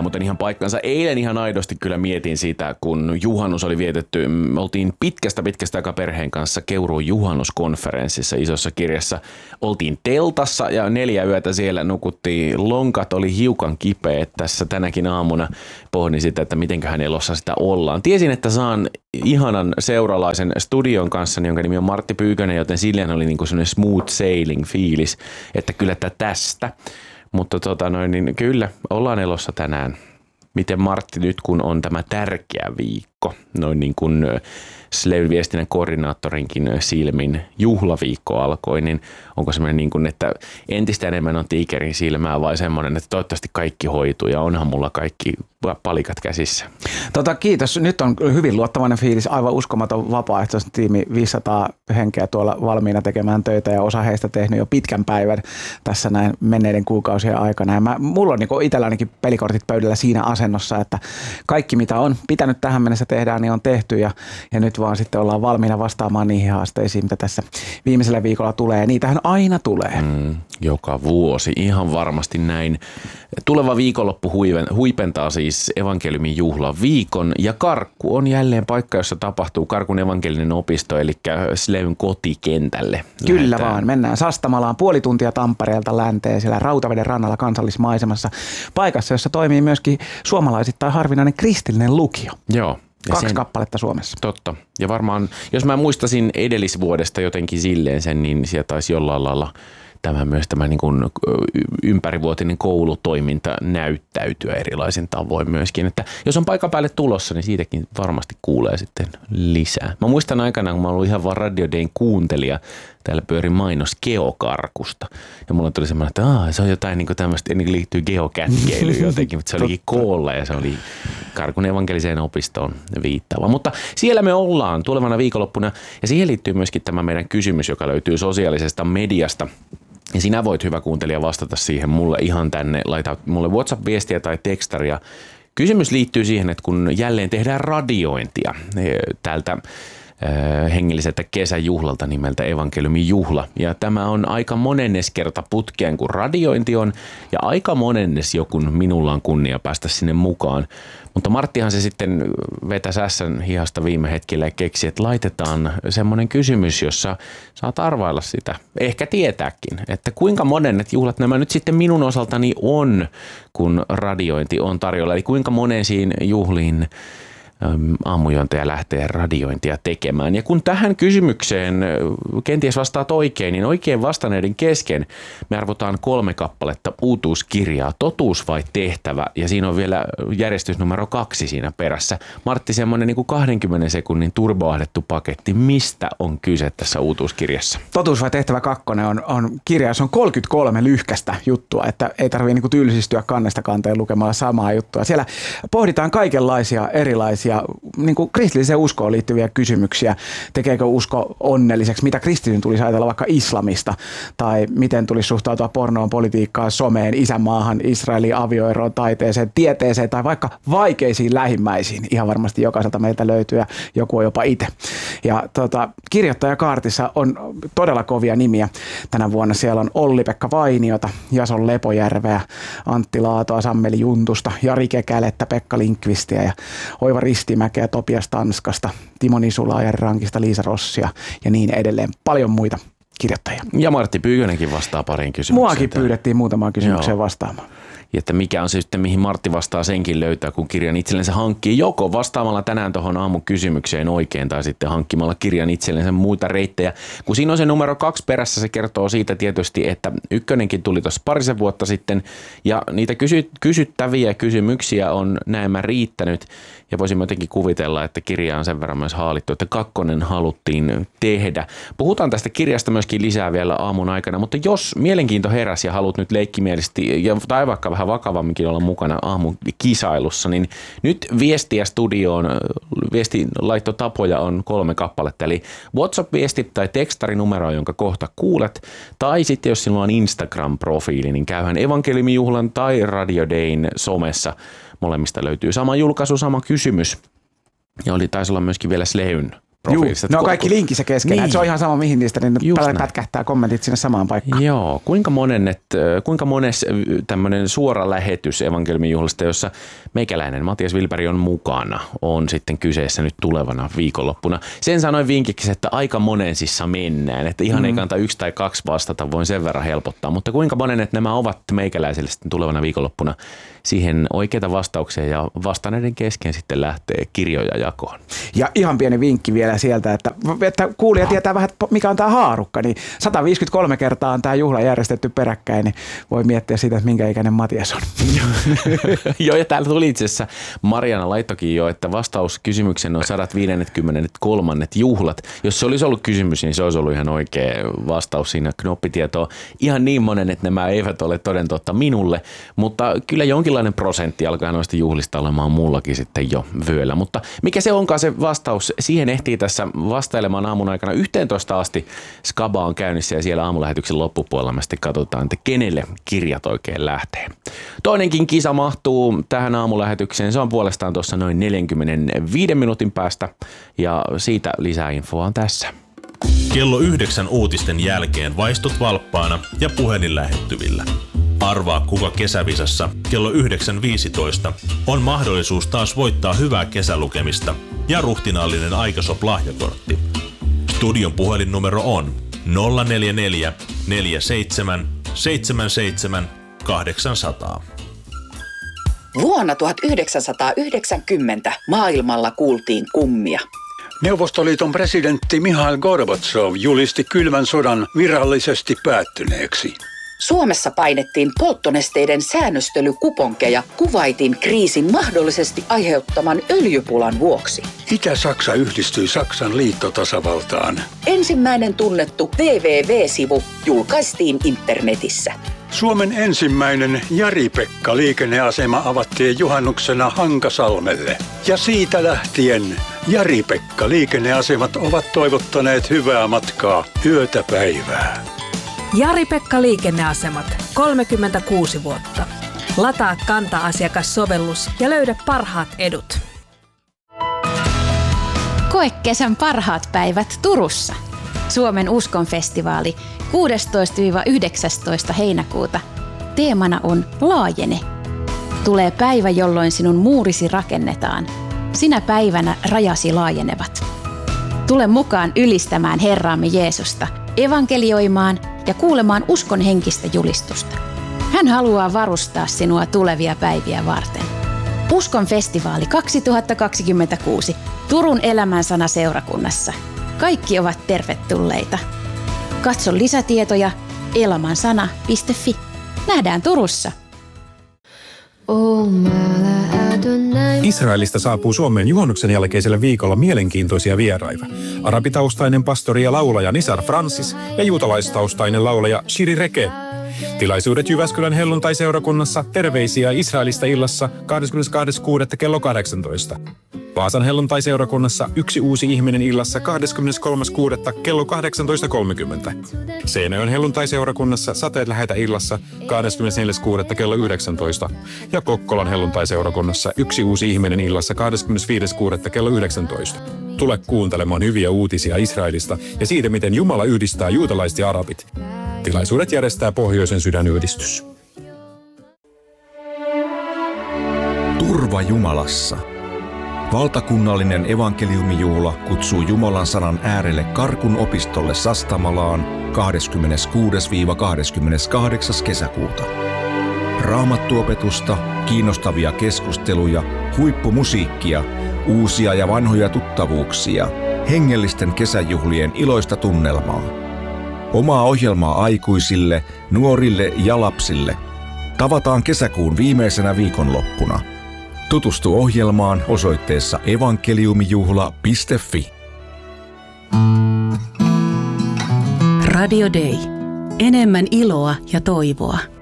muuten ihan paikkansa. Eilen ihan aidosti kyllä mietin sitä, kun juhannus oli vietetty. Me oltiin pitkästä aikaa perheen kanssa Keuruun juhannuskonferenssissa Isossa Kirjassa. Oltiin teltassa ja 4 yötä siellä nukuttiin. Lonkat oli hiukan kipeät tässä tänäkin aamuna. Pohdin sitä, että mitenköhän elossa sitä ollaan. Tiesin, että saan ihanan seuralaisen studion kanssa, jonka nimi on Martti Pyykönen, joten silleen oli niin kuin sellainen smooth sailing fiilis, että kyllä tästä. Mutta niin kyllä, ollaan elossa tänään. Miten Martti nyt, kun on tämä tärkeä viikko, noin niin kuin Sleyn viestinnän koordinaattorinkin silmin juhlaviikko alkoi, niin onko semmoinen niin kuin, että entistä enemmän on tiikerin silmää vai semmoinen, että toivottavasti kaikki hoituu ja onhan mulla kaikki palikat käsissä? Kiitos. Nyt on hyvin luottavainen fiilis, aivan uskomaton vapaaehtoisen tiimi, 500 henkeä tuolla valmiina tekemään töitä ja osa heistä tehnyt jo pitkän päivän tässä näin menneiden kuukausien aikana. Ja mulla on niin itsellänikin pelikortit pöydällä siinä asennossa, että kaikki mitä on pitänyt tähän mennessä tehdään, niin on tehty ja nyt vaan sitten ollaan valmiina vastaamaan niihin haasteisiin, mitä tässä viimeisellä viikolla tulee. Ja niitähän aina tulee. Joka vuosi, ihan varmasti näin. Tuleva viikonloppu huipentaa siis evankeliumin juhlaviikon ja Karkku on jälleen paikka, jossa tapahtuu Karkun evankelinen opisto, eli Sleyn kotikentälle. Kyllä vaan, mennään Sastamalaan puoli tuntia Tampereelta länteen siellä Rautaveden rannalla kansallismaisemassa paikassa, jossa toimii myöskin suomalaisittain harvinainen kristillinen lukio. Joo. 2 kappaletta Suomessa. Totta. Ja varmaan, jos mä muistasin edellisvuodesta jotenkin silleen sen, niin siellä taisi jollain lailla tämä niin kuin ympärivuotinen koulutoiminta näyttäytyä erilaisin tavoin myöskin. Että jos on paikan päälle tulossa, niin siitäkin varmasti kuulee sitten lisää. Mä muistan aikanaan, kun mä olin ihan vaan Radio Dayn kuuntelija, täällä pyöri mainos geokarkusta. Ja mulla tuli semmoinen, että se on jotain niin tämmöistä, niin liittyy geokätkeilyyn jotenkin, mutta se olikin koolla ja se oli Karkun evankeliseen opistoon viittaava. Mutta siellä me ollaan tulevana viikonloppuna ja siihen liittyy myöskin tämä meidän kysymys, joka löytyy sosiaalisesta mediasta. Ja sinä voit, hyvä kuuntelija, vastata siihen mulle ihan tänne, laita mulle WhatsApp-viestiä tai tekstaria. Kysymys liittyy siihen, että kun jälleen tehdään radiointia täältä hengelliseltä kesäjuhlalta nimeltä evankeliumin juhla. Ja tämä on aika monennes kerta putkeen, kun radiointi on, ja aika monennes jo, kun minulla on kunnia päästä sinne mukaan. Mutta Marttihan se sitten vetäisi ässän hihasta viime hetkellä ja keksi, että laitetaan semmoinen kysymys, jossa saat arvailla sitä. Ehkä tietääkin, että kuinka monennet juhlat nämä nyt sitten minun osaltani on, kun radiointi on tarjolla. Eli kuinka monensiin juhliin aamujuontaja lähtee radiointia tekemään. Ja kun tähän kysymykseen kenties vastaat oikein, niin oikein vastanneiden kesken me arvotaan 3 kappaletta uutuuskirjaa, totuus vai tehtävä, ja siinä on vielä järjestys numero 2 siinä perässä. Martti, semmoinen niin kuin 20 sekunnin turboahdettu paketti. Mistä on kyse tässä uutuuskirjassa? Totuus vai tehtävä 2 on kirja, jossa on 33 lyhkästä juttua, että ei tarvitse niin tylsistyä kannesta kanteen lukemalla samaa juttua. Siellä pohditaan kaikenlaisia erilaisia niin kuin kristilliseen uskoon liittyviä kysymyksiä. Tekeekö usko onnelliseksi? Mitä kristityn tulisi ajatella vaikka islamista? Tai miten tulisi suhtautua pornoon, politiikkaan, someen, isänmaahan, Israelin avioeroon, taiteeseen, tieteeseen tai vaikka vaikeisiin lähimmäisiin. Ihan varmasti jokaiselta meiltä löytyy ja joku on jopa itse. Ja kirjoittajakaartissa on todella kovia nimiä. Tänä vuonna siellä on Olli-Pekka Vainiota, Jason Lepojärveä, Antti Laatoa, Sammeli Juntusta, Jari Kekälettä, Pekka Linkvistiä ja Oiva Ristimäkeä, Topias Tanskasta, Timo Nisulaa, Jari Rankista, Liisa Rossia ja niin edelleen. Paljon muita kirjoittajia. Ja Martti Pyykönenkin vastaa pariin kysymykseen. Muakin pyydettiin muutamaan kysymykseen vastaamaan. Ja että mikä on se sitten, mihin Martti vastaa, senkin löytää, kun kirjan itsellensä hankkii joko vastaamalla tänään tuohon aamun kysymykseen oikein tai sitten hankkimalla kirjan itsellensä muita reittejä. Kun siinä on se numero 2 perässä, se kertoo siitä tietysti, että 1 tuli tuossa parisen vuotta sitten ja niitä kysyttäviä kysymyksiä on näemmä riittänyt ja voisimme jotenkin kuvitella, että kirja on sen verran myös haalittu, että 2 haluttiin tehdä. Puhutaan tästä kirjasta myöskin lisää vielä aamun aikana, mutta jos mielenkiinto heräsi ja haluat nyt leikkimielisesti tai vaikka vähän vakavamminkin olla mukana aamun kisailussa, niin nyt viestiä studioon, viestinlaittotapoja on 3 kappaletta, eli WhatsApp-viesti tai tekstarinumero, jonka kohta kuulet, tai sitten jos sinulla on Instagram-profiili, niin käyhän evankeliumijuhlan tai Radio Dayn somessa. Molemmista löytyy sama julkaisu, sama kysymys. Ja taisi olla myöskin vielä Sleyn profiilissa. Ne on kaikki linkissä keskenään. Niin. Se on ihan sama mihin niistä, niin pätkähtää kommentit sinne samaan paikkaan. Joo, kuinka mones tämmöinen suora lähetys evankeliumin juhlasta, jossa meikäläinen Matias Wilberg on mukana, on sitten kyseessä nyt tulevana viikonloppuna. Sen sanoin vinkiksi, että aika monensissa mennään, että ihan ei kannata 1 tai 2 vastata, voin sen verran helpottaa, mutta kuinka monen, että nämä ovat meikäläiselle sitten tulevana viikonloppuna, siihen oikeita vastauksia ja vastanneiden kesken sitten lähtee kirjoja jakoon. Ja ihan pieni vinkki vielä sieltä, että kuulija tietää vähän, mikä on tämä haarukka, niin 153 kertaa on tämä juhla järjestetty peräkkäin, niin voi miettiä siitä, että minkä ikäinen Matias on. Joo, ja täällä tuli itse asiassa Mariana laittokin jo, että vastaus kysymykseen on 153. juhlat. Jos se olisi ollut kysymys, niin se olisi ollut ihan oikea vastaus siinä knoppitietoa. Ihan niin monen, että nämä eivät ole toden totta minulle, mutta kyllä jonkinlainen prosentti alkaa noista juhlista olemaan mullakin sitten jo vyöllä. Mutta mikä se onkaan se vastaus, siihen ehtii tässä vastailemaan aamun aikana 11 asti. Skaba on käynnissä ja siellä aamulähetyksen loppupuolella me sitten katsotaan, että kenelle kirjat oikein lähtee. Toinenkin kisa mahtuu tähän aamulähetykseen. Se on puolestaan tuossa noin 45 minuutin päästä ja siitä lisää infoa on tässä. Kello 9 uutisten jälkeen vaistut valppaana ja puhelin lähettyvillä. Arvaa kuka kesävisassa kello 9.15 on mahdollisuus taas voittaa hyvää kesälukemista ja ruhtinaallinen Aikasop-lahjakortti. Studion puhelinnumero on 044 47 77 800. Vuonna 1990 maailmalla kuultiin kummia. Neuvostoliiton presidentti Mihail Gorbatsov julisti kylmän sodan virallisesti päättyneeksi. Suomessa painettiin polttonesteiden säännöstelykuponkeja Kuwaitin kriisin mahdollisesti aiheuttaman öljypulan vuoksi. Itä-Saksa yhdistyi Saksan liittotasavaltaan. Ensimmäinen tunnettu www-sivu julkaistiin internetissä. Suomen ensimmäinen Jari-Pekka-liikenneasema avattiin juhannuksena Hankasalmelle. Ja siitä lähtien Jari-Pekka-liikenneasemat ovat toivottaneet hyvää matkaa yötä päivää. Jari-Pekka Liikenneasemat, 36 vuotta. Lataa Kanta-asiakassovellus ja löydä parhaat edut. Koe kesän parhaat päivät Turussa. Suomen uskonfestivaali 16-19 heinäkuuta. Teemana on Laajene. Tulee päivä, jolloin sinun muurisi rakennetaan. Sinä päivänä rajasi laajenevat. Tule mukaan ylistämään Herraamme Jeesusta, evankelioimaan ja kuulemaan uskon henkistä julistusta. Hän haluaa varustaa sinua tulevia päiviä varten. Uskon festivaali 2026 Turun Elämänsana seurakunnassa. Kaikki ovat tervetulleita. Katso lisätietoja elamansana.fi. Nähdään Turussa. Israelista saapuu Suomeen juhannuksen jälkeisellä viikolla mielenkiintoisia vieraita. Arabitaustainen pastori ja laulaja Nisar Francis ja juutalaistaustainen laulaja Shiri Reke. Tilaisuudet Jyväskylän helluntai-seurakunnassa Terveisiä Israelista illassa 22.6. kello 18. Vaasan helluntai-seurakunnassa Yksi uusi ihminen illassa 23.6. kello 18.30. Seinäjoen helluntai-seurakunnassa Sateet lähetä illassa 24.6. kello 19. Ja Kokkolan helluntai-seurakunnassa Yksi uusi ihminen illassa 25.6. kello 19. Tule kuuntelemaan hyviä uutisia Israelista ja siitä, miten Jumala yhdistää juutalaiset ja arabit. Tilaisuudet järjestää Pohjoisen sydänyhdistys. Turva Jumalassa. Valtakunnallinen evankeliumijuhla kutsuu Jumalan sanan äärelle Karkun opistolle Sastamalaan 26-28. kesäkuuta. Raamattuopetusta, kiinnostavia keskusteluja, huippumusiikkia, uusia ja vanhoja tuttavuuksia, hengellisten kesäjuhlien iloista tunnelmaa. Omaa ohjelmaa aikuisille, nuorille ja lapsille. Tavataan kesäkuun viimeisenä viikonloppuna. Tutustu ohjelmaan osoitteessa evankeliumijuhla.fi. Radio Day. Enemmän iloa ja toivoa.